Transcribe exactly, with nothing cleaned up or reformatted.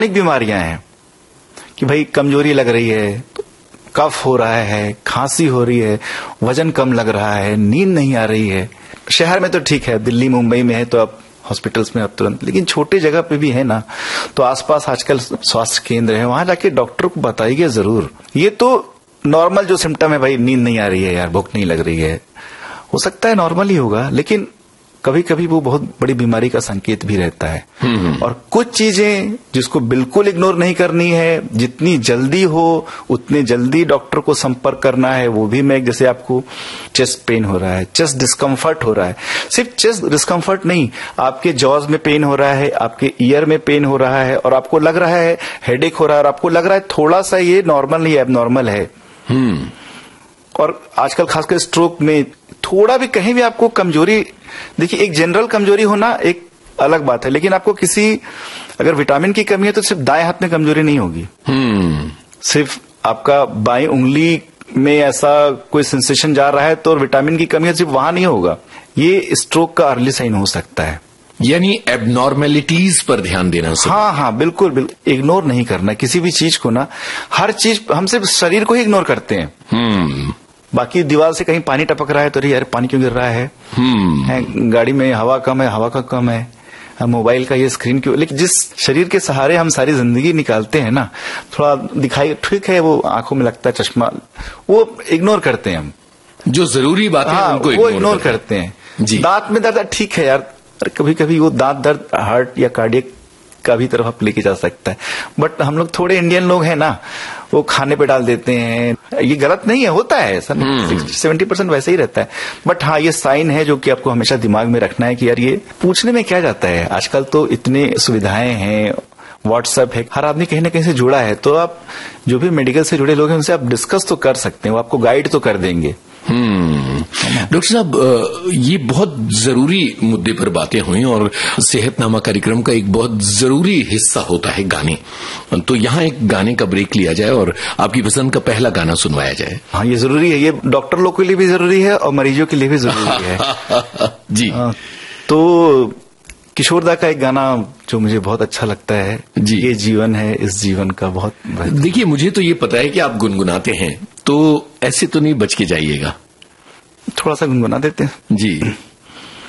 अनेक बीमारियां हैं कि भाई कमजोरी लग रही है, कफ हो रहा है, खांसी हो रही है, वजन कम लग रहा है, नींद नहीं आ रही है। शहर में तो ठीक है, दिल्ली मुंबई में है तो अब हॉस्पिटल्स में अब तुरंत, लेकिन छोटे जगह पे भी है ना, तो आसपास आजकल स्वास्थ्य केंद्र है, वहां जाके डॉक्टर को बताइए जरूर। ये तो नॉर्मल जो सिम्टम है, भाई नींद नहीं आ रही है यार, भूख नहीं लग रही है, हो सकता है नॉर्मल ही होगा, लेकिन कभी कभी वो बहुत बड़ी बीमारी का संकेत भी रहता है। और कुछ चीजें जिसको बिल्कुल इग्नोर नहीं करनी है, जितनी जल्दी हो उतने जल्दी डॉक्टर को संपर्क करना है। वो भी मैं, जैसे आपको चेस्ट पेन हो रहा है, चेस्ट डिस्कम्फर्ट हो रहा है, सिर्फ चेस्ट डिस्कम्फर्ट नहीं, आपके जॉज में पेन हो रहा है, आपके ईयर में पेन हो रहा है, और आपको लग रहा है हेडेक हो रहा है, और आपको लग रहा है थोड़ा सा ये नॉर्मल नहीं, एबनॉर्मल है। और आजकल खासकर स्ट्रोक में थोड़ा भी कहीं भी आपको कमजोरी, देखिए एक जनरल कमजोरी होना एक अलग बात है, लेकिन आपको किसी अगर विटामिन की कमी है तो सिर्फ दाएं हाथ में कमजोरी नहीं होगी। hmm. सिर्फ आपका बाएं उंगली में ऐसा कोई सेंसेशन जा रहा है तो विटामिन की कमी है, सिर्फ वहां नहीं होगा, ये स्ट्रोक का अर्ली साइन हो सकता है। यानी एबनॉर्मेलिटीज पर ध्यान देना। हाँ हाँ बिल्कुल बिल्कुल, इग्नोर नहीं करना किसी भी चीज को ना। हर चीज हम सिर्फ शरीर को ही इग्नोर करते हैं। हम्म बाकी दीवार से कहीं पानी टपक रहा है तो अरे यार पानी क्यों गिर रहा है, है गाड़ी में हवा कम है, हवा का कम है, मोबाइल का ये स्क्रीन क्यों। लेकिन जिस शरीर के सहारे हम सारी जिंदगी निकालते हैं ना, थोड़ा दिखाई ठीक है, वो आंखों में लगता है चश्मा, वो इग्नोर करते हैं हम। जो जरूरी बात है हाँ, उनको वो इग्नोर करते हैं। जी। दांत में दर्द ठीक है यार, कभी कभी वो दांत दर्द हार्ट या कार्डियक का भी तरफ आप लेके जा सकता है, बट हम लोग थोड़े इंडियन लोग हैं ना, वो खाने पे डाल देते हैं। ये गलत नहीं है, होता है ऐसा, सेवेंटी परसेंट वैसे ही रहता है। बट हाँ, ये साइन है जो कि आपको हमेशा दिमाग में रखना है कि यार ये पूछने में क्या जाता है। आजकल तो इतने सुविधाएं हैं, व्हाट्सएप है, हर आदमी कहीं ना कहीं से जुड़ा है, तो आप जो भी मेडिकल से जुड़े लोग हैं उनसे आप डिस्कस तो कर सकते हैं, वो आपको गाइड तो कर देंगे। हम्म डॉक्टर साहब, ये बहुत जरूरी मुद्दे पर बातें हुई और सेहतनामा कार्यक्रम का एक बहुत जरूरी हिस्सा होता है गाने। तो यहाँ एक गाने का ब्रेक लिया जाए और आपकी पसंद का पहला गाना सुनवाया जाए। हाँ, ये जरूरी है, ये डॉक्टर लोग के लिए भी जरूरी है और मरीजों के लिए भी जरूरी है। जी। आ, तो किशोरदा का एक गाना जो मुझे बहुत अच्छा लगता है, जी, ये जीवन है इस जीवन का बहुत। देखिए, मुझे तो ये पता है कि आप गुनगुनाते हैं, तो ऐसे तो नहीं बच के जाइएगा, थोड़ा सा गुनगुना देते हैं। जी।